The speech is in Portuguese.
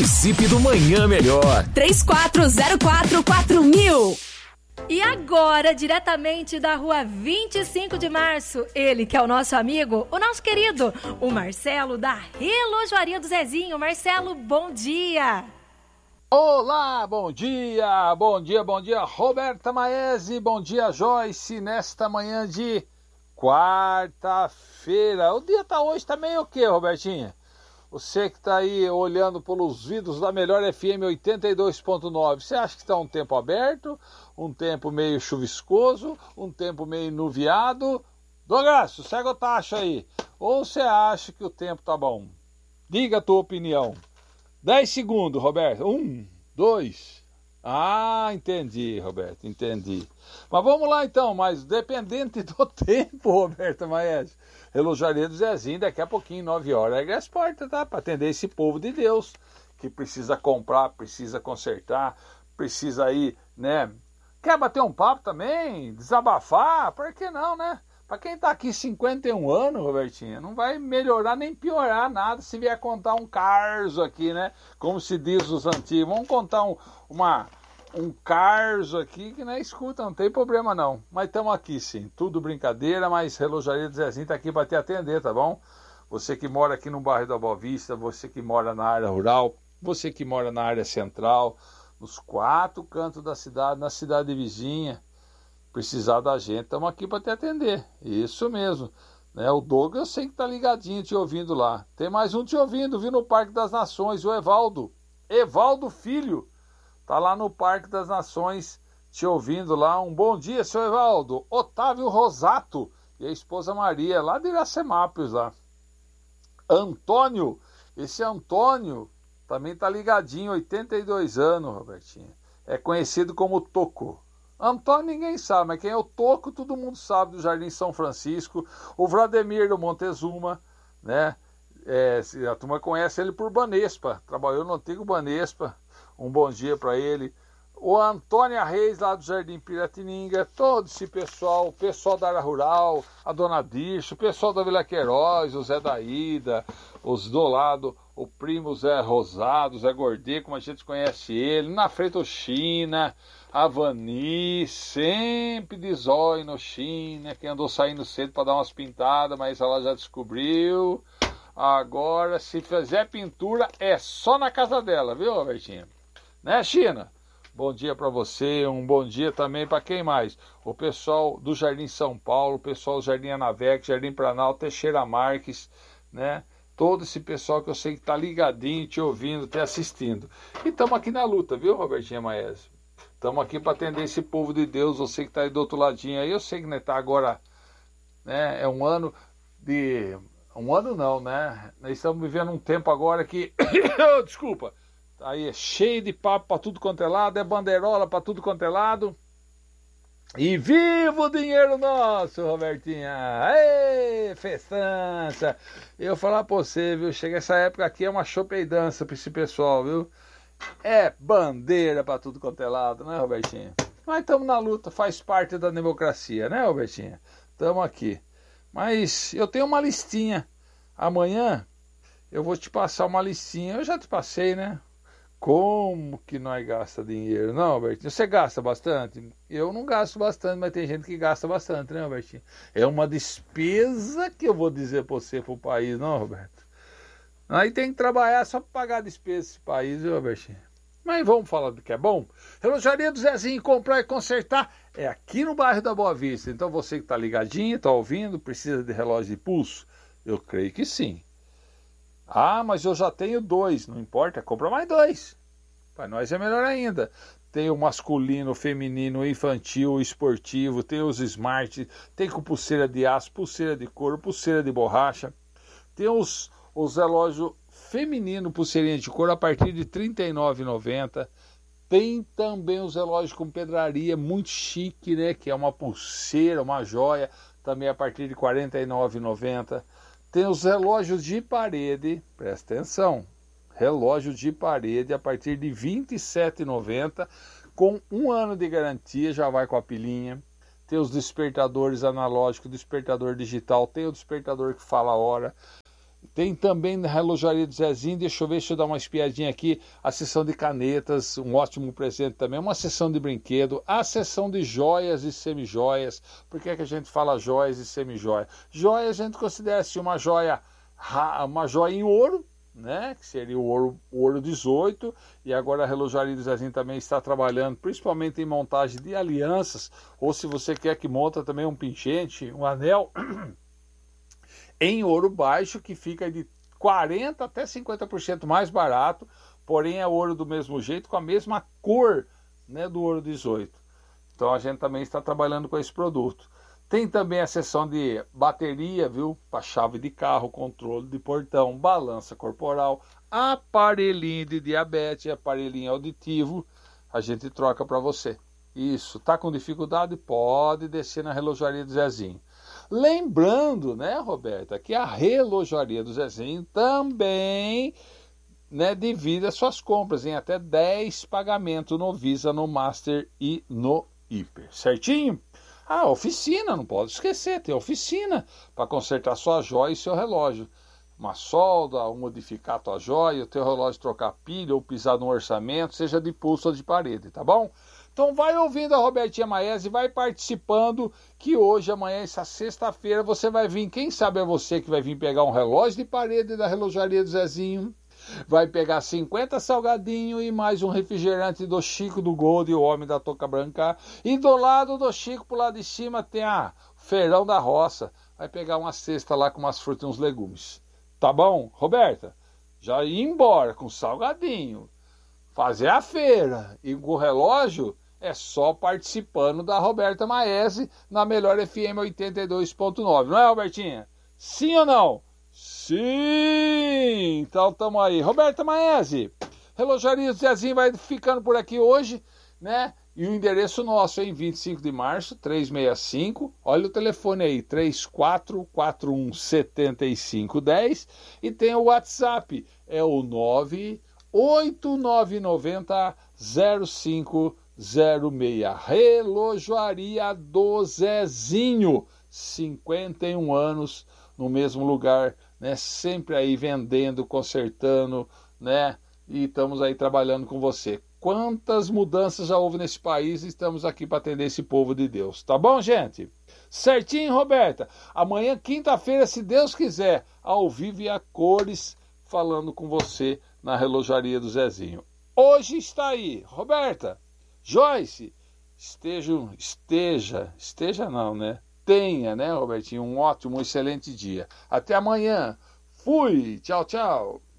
Participe do Manhã Melhor. 34044000. E agora, diretamente da rua 25 de março, ele que é o nosso amigo, o nosso querido, o Marcelo da Relojoaria do Zezinho. Marcelo, bom dia! Olá, bom dia, Roberta Maese, bom dia, Joyce, nesta manhã de quarta-feira. O dia tá hoje também o quê, Robertinha? Você que tá aí olhando pelos vidros da Melhor FM 82.9, você acha que tá um tempo aberto, um tempo meio chuviscoso, um tempo meio nuviado? Douglas, sossega o tacho aí. Ou você acha que o tempo tá bom? Diga a tua opinião. 10 segundos, Roberto. 1, 2. Ah, entendi, Roberto, entendi. Mas vamos lá então, mas dependente do tempo, Roberta Maese. Relojaria do Zezinho, daqui a pouquinho, 9 horas, abre as portas, tá? Para atender esse povo de Deus, que precisa comprar, precisa consertar, precisa aí, né? Quer bater um papo também? Desabafar? Por que não, né? Para quem tá aqui 51 anos, Robertinha, não vai melhorar nem piorar nada se vier contar um caso aqui, né? Como se diz os antigos. Vamos contar um caso aqui que não escuta, não tem problema não. Mas estamos aqui sim, tudo brincadeira, mas Relojaria do Zezinho tá aqui para te atender, tá bom? Você que mora aqui no bairro da Boa Vista, você que mora na área rural, você que mora na área central, nos 4 cantos da cidade, na cidade vizinha, precisar da gente, estamos aqui para te atender. Isso mesmo, né? O Douglas eu sei que tá ligadinho te ouvindo lá. Tem mais um te ouvindo, viu, no Parque das Nações, o Evaldo Filho, tá lá no Parque das Nações te ouvindo lá. Um bom dia, seu Evaldo. Otávio Rosato e a esposa Maria, lá de Iracemápolis lá. Antônio, esse Antônio também tá ligadinho, 82 anos, Robertinho. É conhecido como Toco. Antônio ninguém sabe, mas quem é o Toco todo mundo sabe, do Jardim São Francisco. O Vladimir do Montezuma, né? A turma conhece ele por Banespa, trabalhou no antigo Banespa. Um bom dia para ele. O Antônia Reis lá do Jardim Piratininga, todo esse pessoal, o pessoal da área rural, a Dona Dirce, o pessoal da Vila Queiroz, o Zé Daída, os do lado, o primo Zé Rosado, Zé Gordê, como a gente conhece ele, na Freitochina, a Vani, sempre de zóio no China, que andou saindo cedo para dar umas pintadas, mas ela já descobriu. Agora, se fizer pintura, é só na casa dela, viu, Robertinho? Né, China? Bom dia para você, um bom dia também para quem mais? O pessoal do Jardim São Paulo, o pessoal do Jardim Anavec, Jardim Planalto, Teixeira Marques, né? Todo esse pessoal que eu sei que tá ligadinho, te ouvindo, te assistindo. E estamos aqui na luta, viu, Robertinha Maese? Estamos aqui para atender esse povo de Deus, você que tá aí do outro ladinho aí, eu sei que né, tá agora, né? É um ano de... Um ano não, né? Nós estamos vivendo um tempo agora que... Desculpa. Aí é cheio de papo para tudo quanto é lado, é bandeirola para tudo quanto é lado. E viva o dinheiro nosso, Robertinha! Ei, festança! Eu falar pra você, viu? Chega essa época aqui, é uma chopeidança pra esse pessoal, viu? É bandeira para tudo quanto é lado, né, Robertinha? Mas estamos na luta, faz parte da democracia, né, Robertinha? Estamos aqui. Mas eu tenho uma listinha. Amanhã eu vou te passar uma listinha. Eu já te passei, né? Como que nós gasta dinheiro? Não, Albertinho, você gasta bastante? Eu não gasto bastante, mas tem gente que gasta bastante, né, Albertinho? É uma despesa que eu vou dizer para você, para o país, não, Roberto? Aí tem que trabalhar só para pagar a despesa desse país, viu, Albertinho? Mas vamos falar do que é bom? Relojaria do Zezinho, comprar e consertar é aqui no bairro da Boa Vista. Então você que está ligadinho, está ouvindo, precisa de relógio de pulso? Eu creio que sim. Ah, mas eu já tenho 2, não importa, compra mais 2. Para nós é melhor ainda. Tem o masculino, o feminino, o infantil, o esportivo, tem os smart, tem com pulseira de aço, pulseira de couro, pulseira de borracha. Tem os relógios feminino, pulseirinha de couro a partir de R$ 39,90. Tem também os relógios com pedraria, muito chique, né? Que é uma pulseira, uma joia, também a partir de R$ 49,90. Tem os relógios de parede, presta atenção, relógio de parede a partir de R$ 27,90, com 1 ano de garantia, já vai com a pilinha. Tem os despertadores analógicos, despertador digital, tem o despertador que fala a hora. Tem também na relojaria do Zezinho, deixa eu dar uma espiadinha aqui, a seção de canetas, um ótimo presente também, uma seção de brinquedo, a seção de joias e semijoias. Por que é que a gente fala joias e semijoias? Joia a gente considera assim, uma joia em ouro, né, que seria o ouro 18, e agora a relojaria do Zezinho também está trabalhando principalmente em montagem de alianças, ou se você quer que monta também um pingente, um anel em ouro baixo, que fica de 40% até 50% mais barato, porém é ouro do mesmo jeito, com a mesma cor, né, do ouro 18. Então a gente também está trabalhando com esse produto. Tem também a seção de bateria, viu? Para chave de carro, controle de portão, balança corporal, aparelhinho de diabetes, aparelhinho auditivo. A gente troca para você. Isso, tá com dificuldade? Pode descer na relojaria do Zezinho. Lembrando, né, Roberta, que a relojaria do Zezinho também, né, divide as suas compras em até 10 pagamentos no Visa, no Master e no Hiper. Certinho? Ah, oficina, não pode esquecer, tem oficina para consertar sua joia e seu relógio. Uma solda, modificar a tua joia, o teu relógio trocar pilha ou pisar no orçamento, seja de pulso ou de parede, tá bom? Então vai ouvindo a Robertinha Maese, vai participando, que hoje, amanhã, essa sexta-feira, você vai vir, quem sabe é você que vai vir pegar um relógio de parede da relojaria do Zezinho, vai pegar 50 salgadinhos e mais um refrigerante do Chico do Gold, o homem da touca branca. E do lado do Chico, pro lado de cima, tem a Feirão da Roça. Vai pegar uma cesta lá com umas frutas e uns legumes. Tá bom, Roberta? Já ir embora com salgadinho, fazer a feira e com o relógio, é só participando da Roberta Maese na Melhor FM 82.9. Não é, Robertinha? Sim ou não? Sim! Então tamo aí. Roberta Maese, relojaria do Zezinho vai ficando por aqui hoje, né? E o endereço nosso é em 25 de março, 365. Olha o telefone aí, 34417510. E tem o WhatsApp, é o 989900506. Relojaria do Zezinho, 51 anos no mesmo lugar, né? Sempre aí vendendo, consertando, né? E estamos aí trabalhando com você. Quantas mudanças já houve nesse país e estamos aqui para atender esse povo de Deus. Tá bom, gente? Certinho, Roberta? Amanhã, quinta-feira, se Deus quiser, ao vivo e a cores, falando com você na relojaria do Zezinho. Hoje está aí, Roberta, Joyce, esteja não, né? Tenha, né, Robertinho, um ótimo, excelente dia. Até amanhã. Fui, tchau, tchau.